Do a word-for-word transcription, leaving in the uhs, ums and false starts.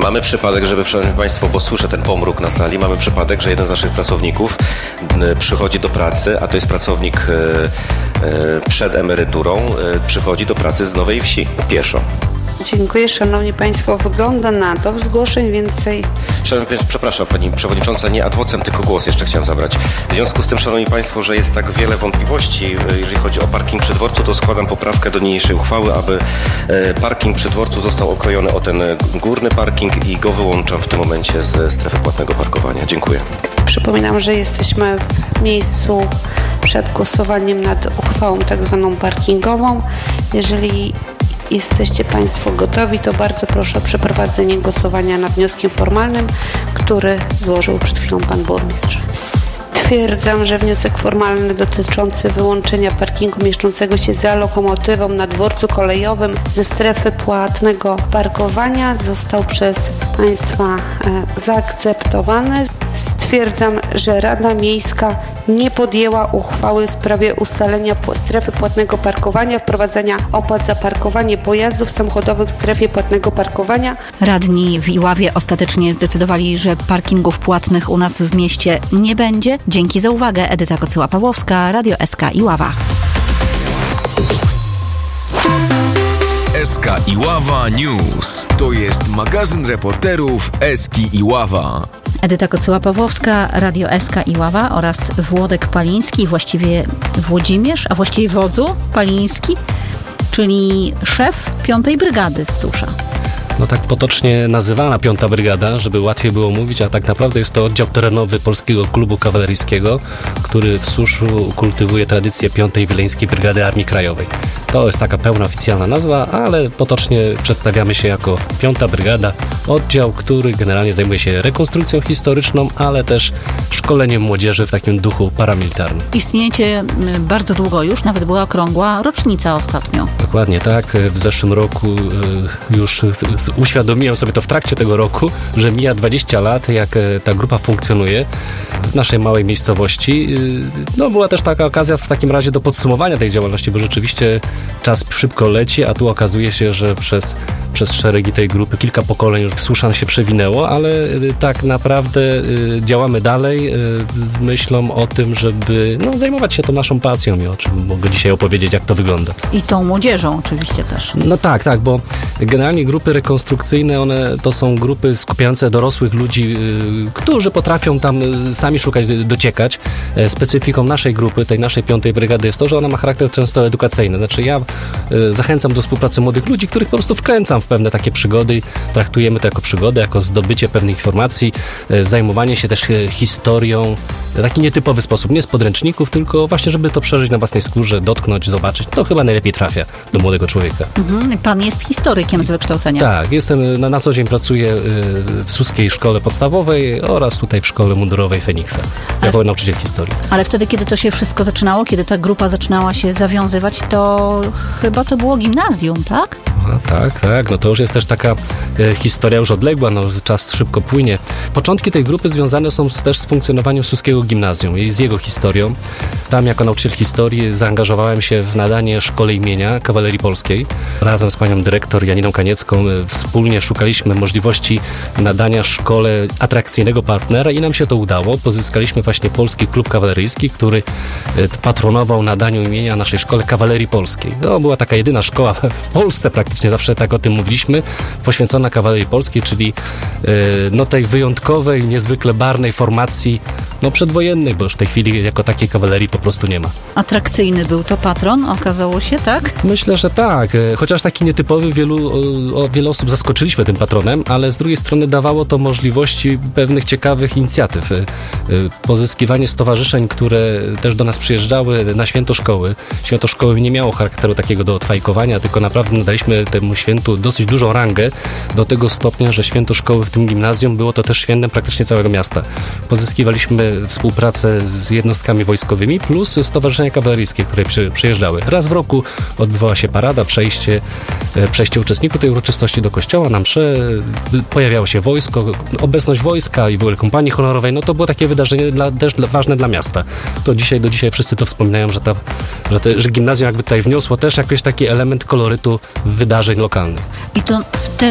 Mamy przypadek, żeby, szanowni państwo, bo słyszę ten pomruk na sali, mamy przypadek, że jeden z naszych pracowników przychodzi do pracy, a to jest pracownik przed emeryturą, przychodzi do pracy z Nowej Wsi pieszo. Dziękuję, szanowni państwo. Wygląda na to, zgłoszeń więcej. Szanowni państwo, przepraszam, pani przewodnicząca, nie ad vocem, tylko głos jeszcze chciałem zabrać. W związku z tym, szanowni państwo, że jest tak wiele wątpliwości, jeżeli chodzi o parking przy dworcu, to składam poprawkę do niniejszej uchwały, aby parking przy dworcu został okrojony o ten górny parking i go wyłączam w tym momencie ze strefy płatnego parkowania. Dziękuję. Przypominam, że jesteśmy w miejscu przed głosowaniem nad uchwałą tak zwaną parkingową. Jeżeli jesteście państwo gotowi, to bardzo proszę o przeprowadzenie głosowania nad wnioskiem formalnym, który złożył przed chwilą pan burmistrz. Stwierdzam, że wniosek formalny dotyczący wyłączenia parkingu mieszczącego się za lokomotywą na dworcu kolejowym ze strefy płatnego parkowania został przez państwa e, zaakceptowany. Stwierdzam, że Rada Miejska nie podjęła uchwały w sprawie ustalenia strefy płatnego parkowania, wprowadzenia opłat za parkowanie pojazdów samochodowych w strefie płatnego parkowania. Radni w Iławie ostatecznie zdecydowali, że parkingów płatnych u nas w mieście nie będzie. Dzięki za uwagę. Edyta Kocyła-Pawłowska, Radio S K Iława. S K Iława News. To jest magazyn reporterów S K Iława. Edyta Kocyła-Pawłowska, Radio S K Iława oraz Włodek Paliński, właściwie Włodzimierz, a właściwie Wodzu Paliński, czyli szef piątej Brygady z Susza. No tak potocznie nazywana piąta Brygada, żeby łatwiej było mówić, a tak naprawdę jest to oddział terenowy Polskiego Klubu Kawaleryjskiego, który w Suszu kultywuje tradycję piątej Wileńskiej Brygady Armii Krajowej. To jest taka pełna oficjalna nazwa, ale potocznie przedstawiamy się jako piąta Brygada, oddział, który generalnie zajmuje się rekonstrukcją historyczną, ale też szkoleniem młodzieży w takim duchu paramilitarnym. Istniejecie bardzo długo już, nawet była okrągła rocznica ostatnio. Dokładnie tak. W zeszłym roku już uświadomiłem sobie to w trakcie tego roku, że mija dwadzieścia lat, jak ta grupa funkcjonuje w naszej małej miejscowości. No była też taka okazja w takim razie do podsumowania tej działalności, bo rzeczywiście czas szybko leci, a tu okazuje się, że przez, przez szeregi tej grupy kilka pokoleń już Suszan się przewinęło, ale tak naprawdę działamy dalej z myślą o tym, żeby no, zajmować się tą naszą pasją i o czym mogę dzisiaj opowiedzieć, jak to wygląda. I tą młodzieżą oczywiście też. No tak, tak, bo generalnie grupy rekonstrukcyjne, one to są grupy skupiające dorosłych ludzi, yy, którzy potrafią tam sami szukać, dociekać. E, specyfiką naszej grupy, tej naszej piątej Brygady jest to, że ona ma charakter często edukacyjny. Znaczy ja yy, zachęcam do współpracy młodych ludzi, których po prostu wkręcam w pewne takie przygody. Traktujemy to jako przygodę, jako zdobycie pewnych informacji, yy, zajmowanie się też yy, historią w taki nietypowy sposób, nie z podręczników, tylko właśnie, żeby to przeżyć na własnej skórze, dotknąć, zobaczyć. To chyba najlepiej trafia do młodego człowieka. Mhm. Pan jest historykiem z wykształcenia. Tak, jestem, na, na co dzień pracuję w Suskiej Szkole Podstawowej oraz tutaj w Szkole Mundurowej Feniksa, jako ale, nauczyciel historii. Ale wtedy, kiedy to się wszystko zaczynało, kiedy ta grupa zaczynała się zawiązywać, to chyba to było gimnazjum, tak? A, tak, tak. No to już jest też taka e, historia już odległa, no czas szybko płynie. Początki tej grupy związane są z, też z funkcjonowaniem Suskiego Gimnazjum i z jego historią. Tam jako nauczyciel historii zaangażowałem się w nadanie szkole imienia Kawalerii Polskiej. Razem z panią dyrektor Janiną Kaniecką e, wspólnie szukaliśmy możliwości nadania szkole atrakcyjnego partnera i nam się to udało. Pozyskaliśmy właśnie Polski Klub Kawaleryjski, który e, patronował nadaniu imienia naszej szkole Kawalerii Polskiej. No, była taka jedyna szkoła w Polsce praktycznie. Zawsze tak o tym mówiliśmy, poświęcona Kawalerii Polskiej, czyli yy, no tej wyjątkowej, niezwykle barwnej formacji no przedwojennej, bo już w tej chwili jako takiej kawalerii po prostu nie ma. Atrakcyjny był to patron, okazało się, tak? Myślę, że tak. Chociaż taki nietypowy, wielu, o, wiele osób zaskoczyliśmy tym patronem, ale z drugiej strony dawało to możliwości pewnych ciekawych inicjatyw. Pozyskiwanie stowarzyszeń, które też do nas przyjeżdżały na święto szkoły. Święto szkoły nie miało charakteru takiego do odfajkowania, tylko naprawdę nadaliśmy temu świętu dosyć dużą rangę, do tego stopnia, że święto szkoły w tym gimnazjum było to też świętem praktycznie całego miasta. Pozyskiwaliśmy współpracę z jednostkami wojskowymi plus stowarzyszenia kawaleryjskie, które przy, przyjeżdżały. Raz w roku odbywała się parada, przejście, przejście uczestników tej uroczystości do kościoła, na mszę, pojawiało się wojsko, obecność wojska i w ogóle kompanii honorowej, no to było takie wydarzenie dla, też dla, ważne dla miasta. To dzisiaj, do dzisiaj wszyscy to wspominają, że, ta, że, te, że gimnazjum jakby tutaj wniosło też jakiś taki element kolorytu wydarzeń lokalnych. I to wtedy